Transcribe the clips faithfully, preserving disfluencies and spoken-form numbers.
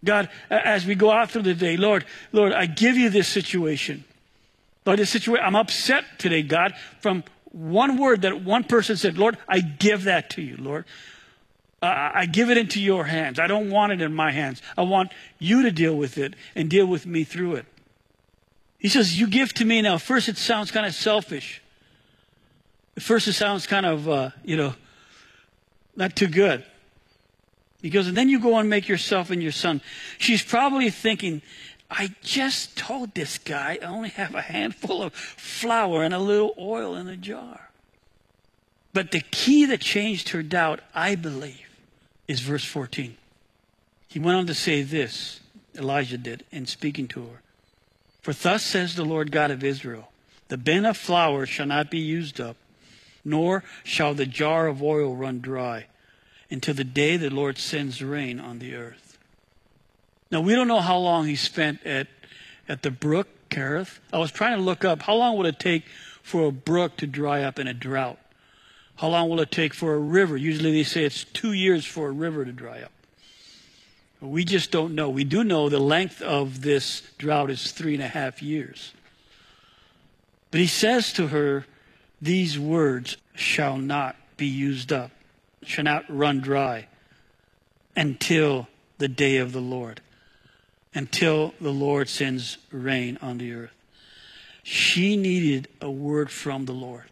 God, as we go out through the day, Lord, Lord, I give you this situation. Lord, this situation, I'm upset today, God, from one word that one person said. Lord, I give that to you, Lord. Uh, I give it into your hands. I don't want it in my hands. I want you to deal with it and deal with me through it. He says, you give to me now. First, it sounds kind of selfish. At first, it sounds kind of, uh, you know, not too good. He goes, and then you go and make yourself and your son. She's probably thinking, I just told this guy I only have a handful of flour and a little oil in a jar. But the key that changed her doubt, I believe, is verse fourteen. He went on to say this, Elijah did, in speaking to her. For thus says the Lord God of Israel, the bin of flour shall not be used up, nor shall the jar of oil run dry, until the day the Lord sends rain on the earth. Now, we don't know how long he spent at, at the brook, Kerith. I was trying to look up, how long would it take for a brook to dry up in a drought? How long will it take for a river? Usually they say it's two years for a river to dry up. We just don't know. We do know the length of this drought is three and a half years. But he says to her, these words shall not be used up, shall not run dry until the day of the Lord, until the Lord sends rain on the earth. She needed a word from the Lord.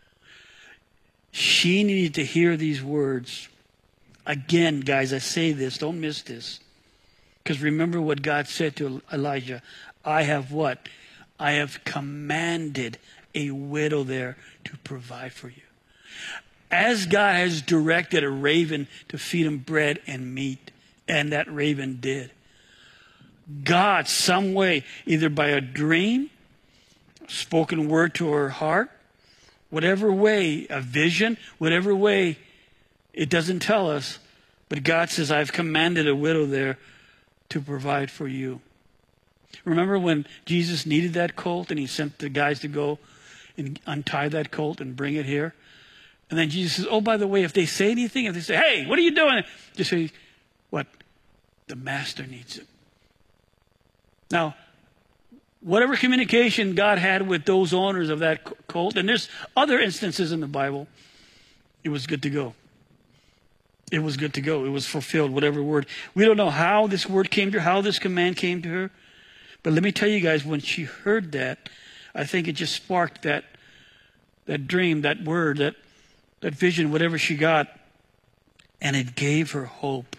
She needed to hear these words. Again, guys, I say this, don't miss this. Because remember what God said to Elijah. I have what? I have commanded a widow there to provide for you. As God has directed a raven to feed him bread and meat, and that raven did, God, some way, either by a dream, spoken word to her heart, whatever way, a vision, whatever way, it doesn't tell us, but God says, I've commanded a widow there to provide for you. Remember when Jesus needed that colt and he sent the guys to go and untie that colt and bring it here? And then Jesus says, oh, by the way, if they say anything, if they say, hey, what are you doing? Just say, what? The master needs it. Now, whatever communication God had with those owners of that colt, and there's other instances in the Bible, it was good to go. It was good to go. It was fulfilled, whatever word. We don't know how this word came to her, how this command came to her. But let me tell you guys, when she heard that, I think it just sparked that, that dream, that word, that, that vision, whatever she got. And it gave her hope.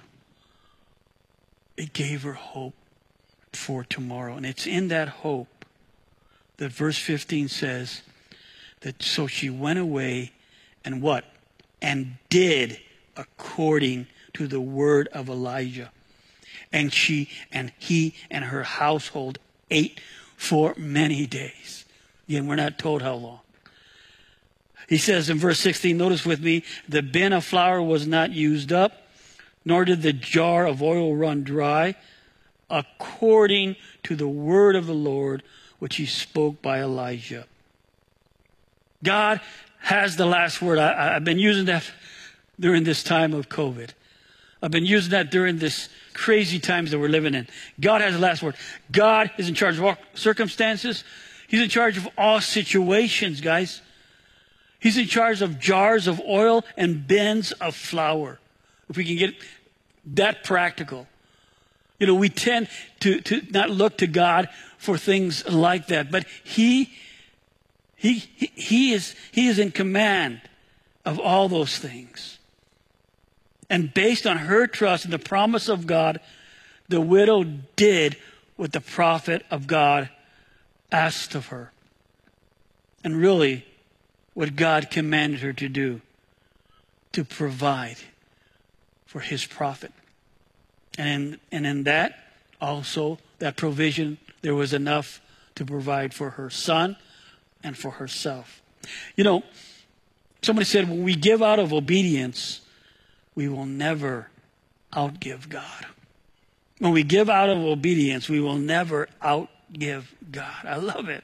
It gave her hope for tomorrow. And it's in that hope that verse fifteen says that so she went away and what? And did according to the word of Elijah. And she and he and her household ate for many days. Again, we're not told how long. He says in verse sixteen, notice with me, the bin of flour was not used up, nor did the jar of oil run dry, according to the word of the Lord, which he spoke by Elijah. God has the last word. I, I've been using that during this time of COVID. I've been using that during this crazy times that we're living in. God has the last word. God is in charge of all circumstances. He's in charge of all situations, guys. He's in charge of jars of oil and bins of flour. If we can get that practical. You know, we tend to, to not look to God for things like that. But he, he, he, he, is, he is in command of all those things. And based on her trust in the promise of God, the widow did what the prophet of God asked of her. And really, what God commanded her to do, to provide for his prophet. And in, and in that, also, that provision, there was enough to provide for her son and for herself. You know, somebody said, when we give out of obedience, we will never outgive God. When we give out of obedience, we will never outgive God. I love it.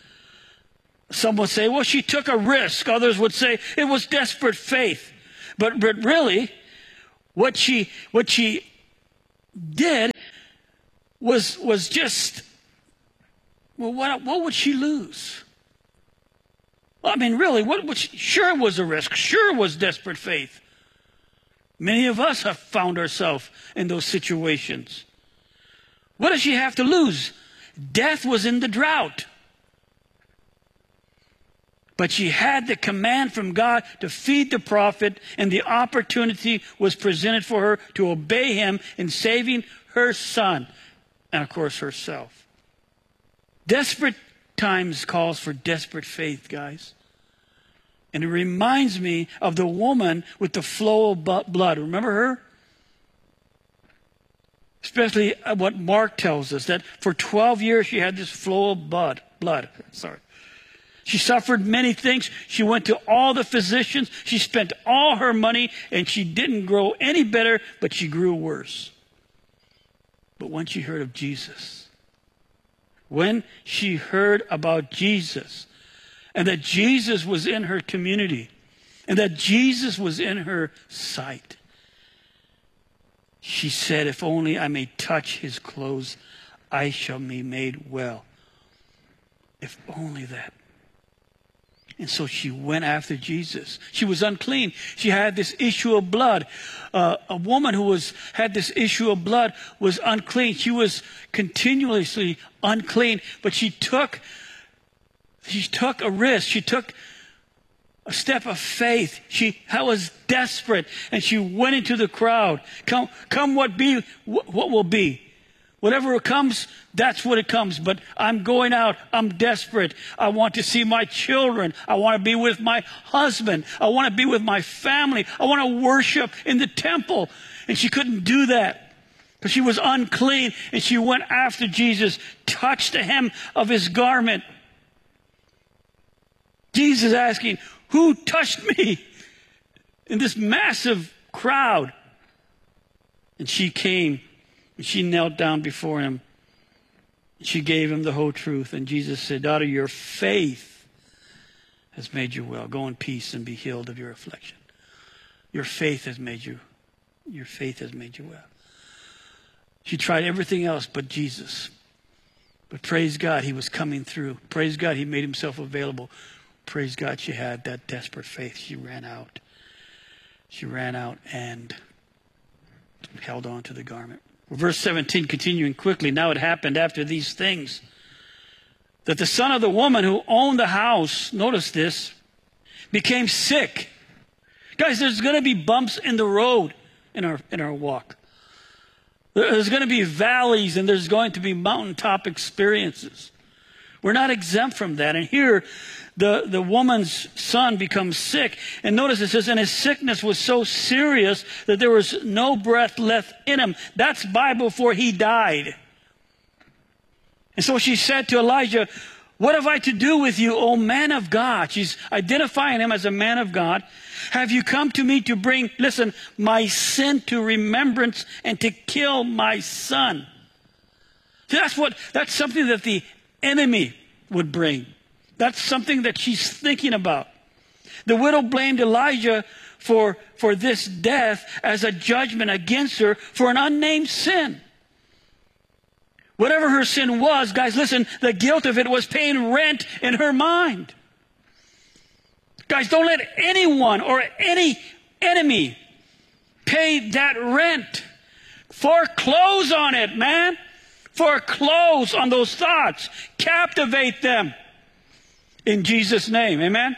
Some would say, well, she took a risk. Others would say it was desperate faith. But, but really, what she, what she did was, was just, well, what, what would she lose? Well, I mean, really, what would she, sure it was a risk. Sure it was desperate faith. Many of us have found ourselves in those situations. What does she have to lose? Death was in the drought. But she had the command from God to feed the prophet, and the opportunity was presented for her to obey him in saving her son, and of course herself. Desperate times calls for desperate faith, guys. And it reminds me of the woman with the flow of blood. Remember her? Especially what Mark tells us, that for twelve years she had this flow of blood. Blood, sorry. She suffered many things. She went to all the physicians. She spent all her money, and she didn't grow any better, but she grew worse. But when she heard of Jesus, when she heard about Jesus, and that Jesus was in her community, and that Jesus was in her sight, she said, if only I may touch his clothes, I shall be made well. If only that. And so she went after Jesus. She was unclean. She had this issue of blood. Uh, a woman who was had this issue of blood was unclean. She was continuously unclean. But she took, she took a risk. She took a step of faith. She was desperate, and she went into the crowd. Come, come what be, what will be. Whatever it comes, that's what it comes. But I'm going out. I'm desperate. I want to see my children. I want to be with my husband. I want to be with my family. I want to worship in the temple. And she couldn't do that because she was unclean. And she went after Jesus, touched the hem of his garment. Jesus asking, who touched me? In this massive crowd. And she came. And she knelt down before him. She gave him the whole truth. And Jesus said, daughter, your faith has made you well. Go in peace and be healed of your affliction. Your faith has made you, your faith has made you well. She tried everything else but Jesus. But praise God, he was coming through. Praise God, he made himself available. Praise God, she had that desperate faith. She ran out. She ran out and held on to the garment. Verse seventeen, continuing quickly. Now it happened after these things that the son of the woman who owned the house, notice this, became sick. Guys, there's going to be bumps in the road in our, in our walk. There's going to be valleys, and there's going to be mountaintop experiences. We're not exempt from that. And here, the, the woman's son becomes sick. And notice it says, and his sickness was so serious that there was no breath left in him. That's Bible before he died. And so she said to Elijah, what have I to do with you, O man of God? She's identifying him as a man of God. Have you come to me to bring, listen, my sin to remembrance and to kill my son? See, that's what, that's something that the enemy would bring. That's something that she's thinking about. The widow blamed Elijah for, for this death as a judgment against her for an unnamed sin. Whatever her sin was, guys, listen, the guilt of it was paying rent in her mind. Guys, don't let anyone or any enemy pay that rent. Foreclose on it, man. Foreclose on those thoughts. Captivate them. In Jesus' name. Amen.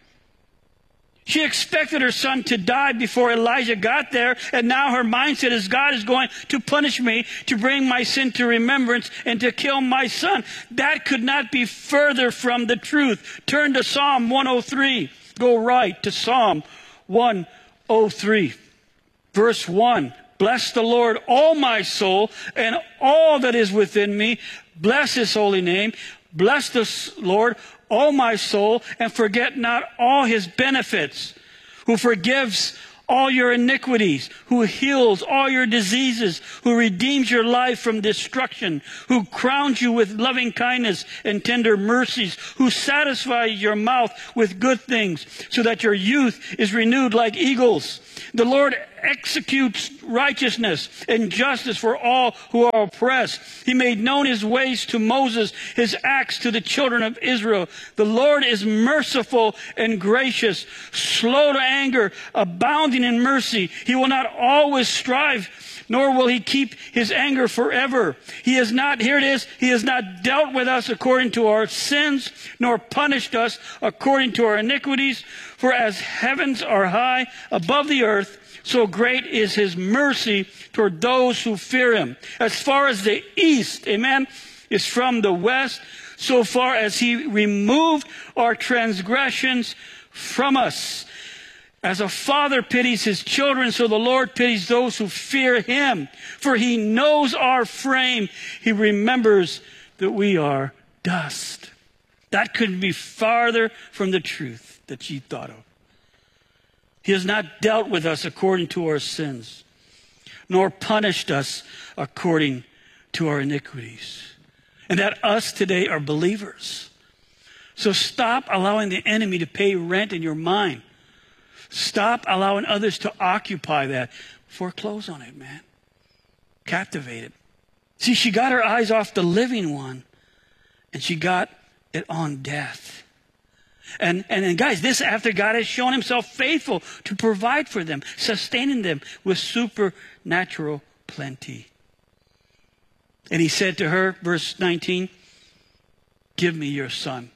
She expected her son to die before Elijah got there, and now her mindset is God is going to punish me, to bring my sin to remembrance, and to kill my son. That could not be further from the truth. Turn to Psalm one oh three. Go right to Psalm one oh three. Verse one. Bless the Lord, all my soul, and all that is within me. Bless his holy name. Bless the Lord, all my soul, and forget not all his benefits, who forgives all your iniquities, who heals all your diseases, who redeems your life from destruction, who crowns you with loving kindness and tender mercies, who satisfies your mouth with good things, so that your youth is renewed like eagles. The Lord executes righteousness and justice for all who are oppressed. He made known his ways to Moses, his acts to the children of Israel. The Lord is merciful and gracious, slow to anger, abounding in mercy. He will not always strive, nor will he keep his anger forever. He has not, here it is, he has not dealt with us according to our sins, nor punished us according to our iniquities. For as heavens are high above the earth, so great is his mercy toward those who fear him. As far as the east, amen, is from the west, so far as he removed our transgressions from us. As a father pities his children, so the Lord pities those who fear him. For he knows our frame. He remembers that we are dust. That couldn't be farther from the truth that ye thought of. He has not dealt with us according to our sins, nor punished us according to our iniquities. And that us today are believers. So stop allowing the enemy to pay rent in your mind. Stop allowing others to occupy that. Foreclose on it, man. Captivate it. See, she got her eyes off the living one, and she got it on death. And, and, and guys, this after God has shown himself faithful to provide for them, sustaining them with supernatural plenty. And he said to her, verse nineteen, give me your son.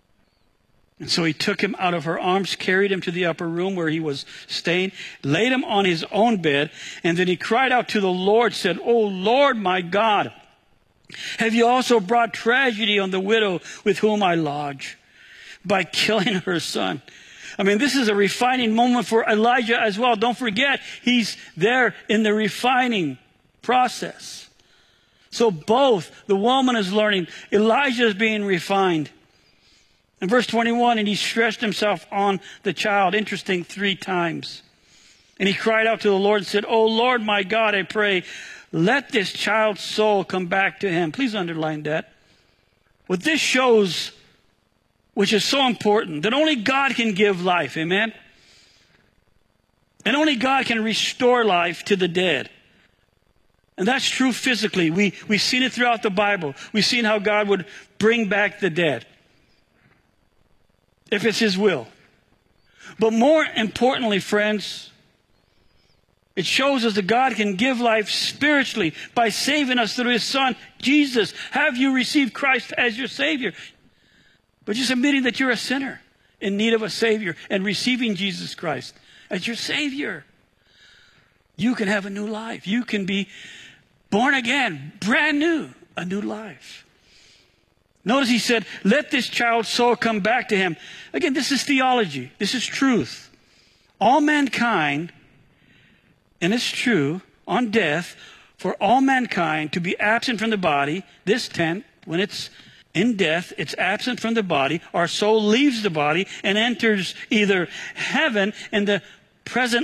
And so he took him out of her arms, carried him to the upper room where he was staying, laid him on his own bed, and then he cried out to the Lord, said, "O Lord, my God, have you also brought tragedy on the widow with whom I lodge, by killing her son?" I mean, this is a refining moment for Elijah as well. Don't forget, he's there in the refining process. So both, the woman is learning, Elijah is being refined. In verse twenty-one, and he stretched himself on the child, interesting, three times. And he cried out to the Lord and said, "O Lord, my God, I pray, let this child's soul come back to him." Please underline that. What this shows, which is so important, that only God can give life, amen? And only God can restore life to the dead. And that's true physically. We, we've seen it throughout the Bible. We've seen how God would bring back the dead, if it's his will. But more importantly, friends, it shows us that God can give life spiritually by saving us through his son, Jesus. Have you received Christ as your Savior? But just admitting that you're a sinner in need of a Savior and receiving Jesus Christ as your Savior, you can have a new life. You can be born again, brand new, a new life. Notice he said, let this child's soul come back to him. Again, this is theology. This is truth. All mankind, and it's true, on death, for all mankind to be absent from the body, this tent, when it's in death, it's absent from the body. Our soul leaves the body and enters either heaven in the present